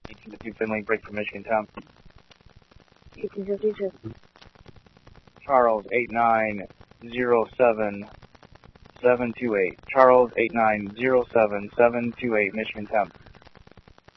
1852 Finley, break for Michigan Town. 1852. Charles 8907728. Charles 8907728, Michigan Town.